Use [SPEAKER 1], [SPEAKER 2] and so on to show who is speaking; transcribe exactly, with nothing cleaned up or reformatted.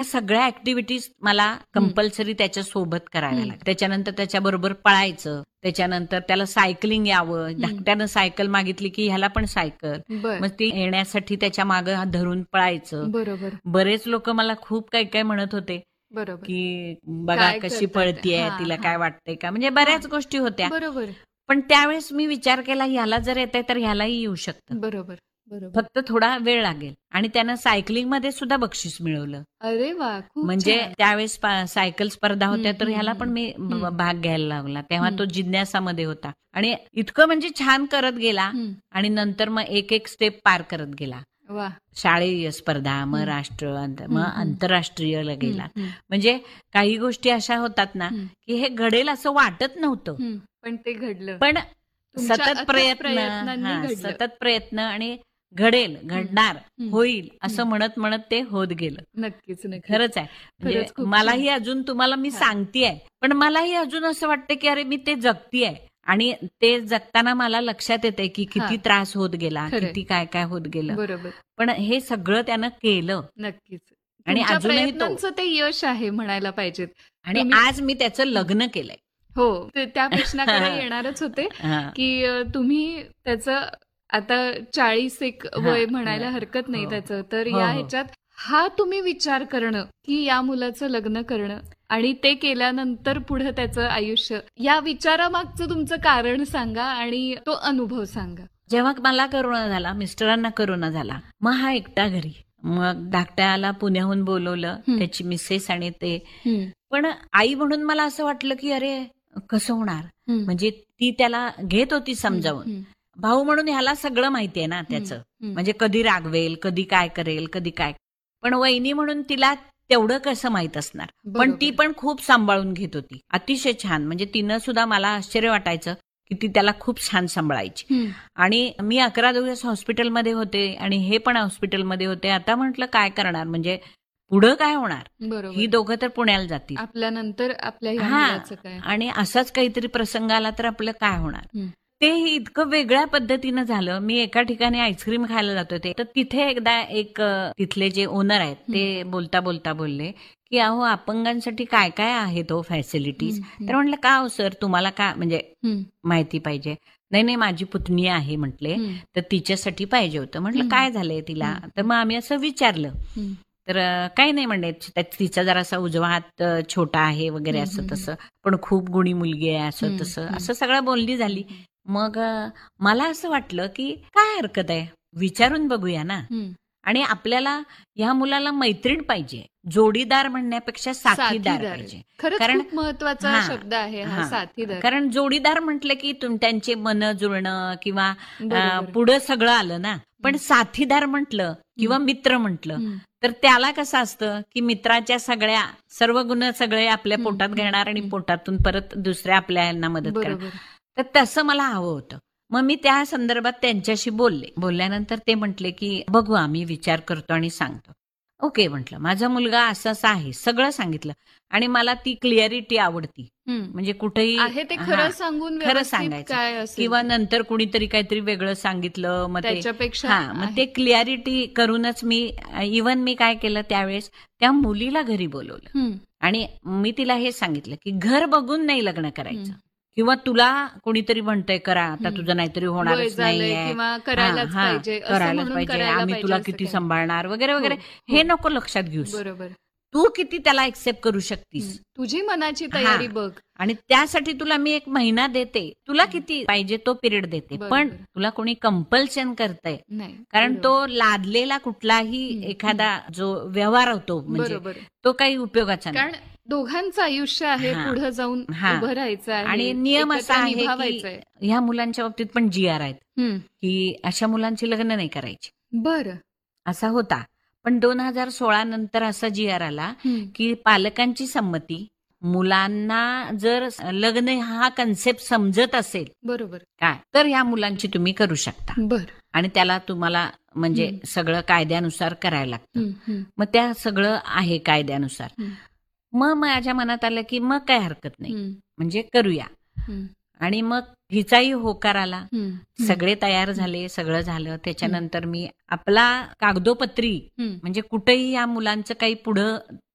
[SPEAKER 1] सगळ्या ऍक्टिव्हिटीज मला कंपल्सरी त्याच्या सोबत कराव्या लागतात. त्याच्यानंतर त्याच्याबरोबर पळायचं, त्याच्यानंतर त्याला सायकलिंग यावं, धाकट्यानं सायकल मागितली की ह्याला पण सायकल,
[SPEAKER 2] बर
[SPEAKER 1] मग ती येण्यासाठी त्याच्या मागं धरून पळायचं.
[SPEAKER 2] बरोबर
[SPEAKER 1] बरेच लोक मला खूप काही काय म्हणत होते
[SPEAKER 2] बरोबर
[SPEAKER 1] की बघा
[SPEAKER 2] काय
[SPEAKER 1] कशी
[SPEAKER 2] करतात?
[SPEAKER 1] पळतीये,
[SPEAKER 2] हा,
[SPEAKER 1] तिला
[SPEAKER 2] हा.
[SPEAKER 1] काय वाटतंय का, म्हणजे बऱ्याच गोष्टी होत्या.
[SPEAKER 2] बरोबर
[SPEAKER 1] पण त्यावेळेस मी विचार केला ह्याला जर येतंय तर ह्यालाही येऊ शकतं,
[SPEAKER 2] बरोबर बरोबर
[SPEAKER 1] फक्त थोडा वेळ लागेल. आणि त्यानं सायकलिंग मध्ये सुद्धा बक्षीस मिळवलं.
[SPEAKER 2] अरे वा खूप
[SPEAKER 1] म्हणजे
[SPEAKER 2] छान.
[SPEAKER 1] त्यावेळेस पा- सायकल स्पर्धा होत्या
[SPEAKER 2] हम्म,
[SPEAKER 1] तर ह्याला
[SPEAKER 2] हम्म,
[SPEAKER 1] पण मी ब-
[SPEAKER 2] हम्म.
[SPEAKER 1] भाग घ्यायला लागला. तेव्हा
[SPEAKER 2] हम्म.
[SPEAKER 1] तो जिज्ञासामध्ये होता आणि इतकं म्हणजे छान करत गेला.
[SPEAKER 2] हम्म.
[SPEAKER 1] आणि नंतर मग एक एक स्टेप पार करत गेला.
[SPEAKER 2] वा
[SPEAKER 1] शालेय स्पर्धा, मग
[SPEAKER 2] हम्म.
[SPEAKER 1] राष्ट्र, अंत-
[SPEAKER 2] हम्म,
[SPEAKER 1] मग
[SPEAKER 2] हम्म.
[SPEAKER 1] आंतरराष्ट्रीयला गेला.
[SPEAKER 2] हम्म, हम्म,
[SPEAKER 1] म्हणजे काही गोष्टी अशा होतात ना
[SPEAKER 2] हम्म,
[SPEAKER 1] की हे घडेल असं वाटत नव्हतं,
[SPEAKER 2] हम्म. पण ते घडलं
[SPEAKER 1] पण
[SPEAKER 2] तुमच्या
[SPEAKER 1] सतत
[SPEAKER 2] अथक
[SPEAKER 1] प्रयत्न
[SPEAKER 2] प्रयत्नांनी
[SPEAKER 1] हा
[SPEAKER 2] घडलं.
[SPEAKER 1] सतत प्रयत्न आणि घडेल, घडणार,
[SPEAKER 2] हम्म.
[SPEAKER 1] होईल असं
[SPEAKER 2] हम्म.
[SPEAKER 1] म्हणत म्हणत ते होत गेलं.
[SPEAKER 2] नक्कीच नक्कीच
[SPEAKER 1] खरंच आहे. म्हणजे
[SPEAKER 2] खरंच खूप
[SPEAKER 1] मलाही अजून तुम्हाला मी
[SPEAKER 2] हा.
[SPEAKER 1] सांगतेय, पण मलाही अजून असं वाटतं की अरे मी ते जगतीये आणि ते जगताना मला लक्षात येते की किती
[SPEAKER 2] हा.
[SPEAKER 1] त्रास होत गेला,
[SPEAKER 2] खरंय.
[SPEAKER 1] किती काय काय होत गेलं.
[SPEAKER 2] बरोबर
[SPEAKER 1] पण हे सगळं त्यानं केलं
[SPEAKER 2] नक्कीच
[SPEAKER 1] आणि
[SPEAKER 2] तुमच्या
[SPEAKER 1] अजूनही तो.
[SPEAKER 2] प्रयत्नांचं ते यश आहे म्हणायला पाहिजेत.
[SPEAKER 1] आणि
[SPEAKER 2] तुम्ही-
[SPEAKER 1] आज मी त्याचं लग्न केलंय.
[SPEAKER 2] हो ते त्या प्रश्नाकडे येणारच होते
[SPEAKER 1] हा.
[SPEAKER 2] की अ, तुम्ही त्याचं आता चाळीस एक वय
[SPEAKER 1] हा.
[SPEAKER 2] म्हणायला हरकत नाही
[SPEAKER 1] हो.
[SPEAKER 2] त्याचं, तर
[SPEAKER 1] हो,
[SPEAKER 2] या
[SPEAKER 1] हो.
[SPEAKER 2] ह्याच्यात हा तुम्ही विचार करणं की या मुलाचं लग्न करणं आणि ते केल्यानंतर पुढे त्याचं आयुष्य, या विचारामागचं तुमचं कारण सांगा आणि तो अनुभव सांगा.
[SPEAKER 1] जेव्हा मला करोना झाला, मिस्टरांना करोना झाला, मग हा एकटा घरी. मग धाकट्याला पुण्याहून बोलवलं,
[SPEAKER 2] हं.
[SPEAKER 1] त्याची मिसेस आणि ते.
[SPEAKER 2] हं,
[SPEAKER 1] पण आई म्हणून मला असं वाटलं की अरे कसं होणार,
[SPEAKER 2] हं,
[SPEAKER 1] म्हणजे ती त्याला घेत होती समजावून.
[SPEAKER 2] हं,
[SPEAKER 1] भाऊ म्हणून ह्याला सगळं माहितीये ना त्याचं,
[SPEAKER 2] हं.
[SPEAKER 1] म्हणजे कधी रागवेल, कधी काय करेल, कधी काय. पण वहिनी म्हणून तिला तेवढं कसं माहित असणार. पण
[SPEAKER 2] बरोबर.
[SPEAKER 1] ती पण खूप सांभाळून घेत होती, अतिशय छान. म्हणजे तिनं सुद्धा मला आश्चर्य वाटायचं की ती त्याला खूप छान सांभाळायची.
[SPEAKER 2] हं,
[SPEAKER 1] आणि मी अकरा दिवस हॉस्पिटलमध्ये होते आणि हे पण हॉस्पिटलमध्ये होते. आता म्हटलं काय करणार, म्हणजे पुढं काय होणार, ही
[SPEAKER 2] बरोबर.
[SPEAKER 1] दोघं तर पुण्याला जातील.
[SPEAKER 2] आपल्यानंतर आपल्या ह्या
[SPEAKER 1] हा,
[SPEAKER 2] मुलाचं काय.
[SPEAKER 1] आणि असाच काहीतरी प्रसंग आला तर आपलं काय होणार.
[SPEAKER 2] हं,
[SPEAKER 1] ते इतकं वेगळ्या पद्धतीनं झालं. मी एका ठिकाणी आईस्क्रीम खायला जात होते, तर तिथे एकदा एक अ, तिथले जे ओनर आहेत ते बोलता बोलता बोलले की अहो अपंगांसाठी काय काय आहेत हो फॅसिलिटीज.
[SPEAKER 2] हं, हं.
[SPEAKER 1] तर म्हटलं का हो सर, तुम्हाला का म्हणजे
[SPEAKER 2] हं,
[SPEAKER 1] माहिती पाहिजे. नाही नाही माझी पुतणी आहे म्हटले,
[SPEAKER 2] हं,
[SPEAKER 1] तर तिच्यासाठी पाहिजे होतं. म्हटलं
[SPEAKER 2] हं.
[SPEAKER 1] काय झालंय तिला,
[SPEAKER 2] हं.
[SPEAKER 1] तर मग आम्ही असं विचारलं.
[SPEAKER 2] हं.
[SPEAKER 1] तर अ, काही नाही म्हणले, त्या- तिचा जरासा उजवा हात अ, छोटा आहे वगैरे
[SPEAKER 2] हं,
[SPEAKER 1] असं
[SPEAKER 2] हं,
[SPEAKER 1] तसं, पण खूप गुणी मुलगी आहे असं
[SPEAKER 2] हं,
[SPEAKER 1] तसं,
[SPEAKER 2] हं.
[SPEAKER 1] असं सगळं बोलणी झाली. मग अ, मला असं वाटलं की काय हरकत आहे, विचारून बघूया ना.
[SPEAKER 2] हं.
[SPEAKER 1] आणि आपल्याला ह्या मुलाला मैत्रीण पाहिजे, जोडीदार म्हणण्यापेक्षा साथीदार पाहिजे.
[SPEAKER 2] खरंच
[SPEAKER 1] कारण
[SPEAKER 2] खूप महत्वाचा
[SPEAKER 1] हा,
[SPEAKER 2] शब्द आहे हा,
[SPEAKER 1] हा.
[SPEAKER 2] साथीदार.
[SPEAKER 1] कारण जोडीदार म्हटलं की तुम त्यांचे मन जुळणं किंवा अ,
[SPEAKER 2] बरोबर.
[SPEAKER 1] पुढं सगळं आलं ना. पण साथीदार म्हटलं किंवा मित्र म्हटलं
[SPEAKER 2] हं.
[SPEAKER 1] तर त्याला कसं असतं की मित्राच्या सगळ्या सर्व गुण सगळे आपल्या
[SPEAKER 2] हं,
[SPEAKER 1] पोटात
[SPEAKER 2] हं,
[SPEAKER 1] घेणार आणि
[SPEAKER 2] हं.
[SPEAKER 1] पोटातून परत दुसऱ्या आपल्या यांना मदत करणार.
[SPEAKER 2] बरोबर.
[SPEAKER 1] तर तसं मला हवं होतं. मग मी त्या संदर्भात त्यांच्याशी बोलले. बोलल्यानंतर ते म्हटले की बघू, आम्ही विचार करतो आणि सांगतो. ओके म्हटलं, माझा मुलगा असं असं आहे, सगळं सांगितलं. आणि मला ती क्लिअरिटी आवडती,
[SPEAKER 2] हं.
[SPEAKER 1] म्हणजे कुठेही
[SPEAKER 2] आहे ते खरं
[SPEAKER 1] हा,
[SPEAKER 2] सांगून
[SPEAKER 1] खरं
[SPEAKER 2] व्यवस्थित
[SPEAKER 1] सांगायचं.
[SPEAKER 2] काय असेल
[SPEAKER 1] किंवा
[SPEAKER 2] ते.
[SPEAKER 1] नंतर कुणीतरी काहीतरी वेगळं सांगितलं, मग ते
[SPEAKER 2] त्याच्यापेक्षा
[SPEAKER 1] हा मग
[SPEAKER 2] आहे.
[SPEAKER 1] ते क्लिअरिटी करूनच मी इव्हन मी काय केलं त्यावेळेस, त्या मुलीला घरी बोलवलं
[SPEAKER 2] हं.
[SPEAKER 1] आणि मी तिला हे सांगितलं की घर बघून नाही लग्न करायचं.
[SPEAKER 2] हं.
[SPEAKER 1] किंवा तुला कोणीतरी म्हणतंय करा, आता तुझं नाहीतरी
[SPEAKER 2] वय
[SPEAKER 1] होणारच
[SPEAKER 2] झालंय
[SPEAKER 1] नाहीये,
[SPEAKER 2] किंवा करायलाच
[SPEAKER 1] हा, हा,
[SPEAKER 2] पाहिजे असं
[SPEAKER 1] करायलाच
[SPEAKER 2] म्हणून
[SPEAKER 1] पाहिजे,
[SPEAKER 2] करायला
[SPEAKER 1] आम्ही
[SPEAKER 2] पाहिजे
[SPEAKER 1] तुला
[SPEAKER 2] असं
[SPEAKER 1] किती
[SPEAKER 2] काही.
[SPEAKER 1] सांभाळणार वगैरे वगैरे,
[SPEAKER 2] हो,
[SPEAKER 1] हे
[SPEAKER 2] हो.
[SPEAKER 1] नको लक्षात घेऊस.
[SPEAKER 2] बरोबर.
[SPEAKER 1] तू किती त्याला एक्सेप्ट करू शकतीस.
[SPEAKER 2] हं. तुझी मनाची तयारी
[SPEAKER 1] हा.
[SPEAKER 2] बघ.
[SPEAKER 1] आणि त्यासाठी तुला मी एक महिना देते, तुला किती पाहिजे तो पिरियड देते,
[SPEAKER 2] बरोबर.
[SPEAKER 1] पण तुला कोणी कंपल्शन करतंय.
[SPEAKER 2] नाही.
[SPEAKER 1] कारण
[SPEAKER 2] बरोबर.
[SPEAKER 1] तो लादलेला कुठलाही
[SPEAKER 2] हं,
[SPEAKER 1] एखादा जो व्यवहार होतो म्हणजे
[SPEAKER 2] बरोबर.
[SPEAKER 1] तो काही उपयोगाचा नाही.
[SPEAKER 2] कारण दोघांचं आयुष्य आहे,
[SPEAKER 1] हा.
[SPEAKER 2] पुढे जाऊन
[SPEAKER 1] हा.
[SPEAKER 2] उभं राहायचं आहे
[SPEAKER 1] आणि नियम
[SPEAKER 2] एकत्र
[SPEAKER 1] असा आहे की
[SPEAKER 2] निभावायचंय.
[SPEAKER 1] ह्या मुलांच्या बाबतीत पण जी आर आहेत
[SPEAKER 2] हं.
[SPEAKER 1] की अशा मुलांची लग्न नाही करायची,
[SPEAKER 2] बरं.
[SPEAKER 1] असा होता. पण दोन हजार सोळा नंतर असा जी आर आला
[SPEAKER 2] हं.
[SPEAKER 1] की पालकांची संमती, मुलांना जर लग्न हा कन्सेप्ट समजत असेल
[SPEAKER 2] बरोबर.
[SPEAKER 1] काय, तर ह्या मुलांची तुम्ही करू शकता.
[SPEAKER 2] बर.
[SPEAKER 1] आणि त्याला तुम्हाला म्हणजे
[SPEAKER 2] हं.
[SPEAKER 1] सगळं कायद्यानुसार करायला लागतं.
[SPEAKER 2] हं, हं,
[SPEAKER 1] मग त्या सगळं आहे कायद्यानुसार.
[SPEAKER 2] हं,
[SPEAKER 1] मग माझ्या मनात आलं की मग काय हरकत नाही,
[SPEAKER 2] हं,
[SPEAKER 1] म्हणजे करूया.
[SPEAKER 2] हं,
[SPEAKER 1] आणि मग हिचाही होकार आला,
[SPEAKER 2] हं, हं,
[SPEAKER 1] सगळे तयार झाले, सगळं झालं. त्याच्यानंतर मी आपला कागदोपत्री
[SPEAKER 2] हं.
[SPEAKER 1] म्हणजे कुठेही या मुलांचं काही पुढं